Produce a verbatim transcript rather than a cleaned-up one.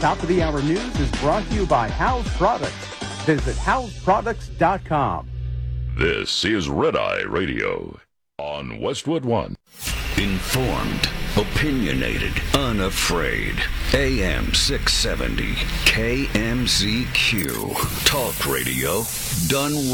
Top of the Hour News is brought to you by House Products. Visit house products dot com. This is Red Eye Radio on Westwood One. Informed, opinionated, unafraid. A M six seventy, K M Z Q. Talk radio done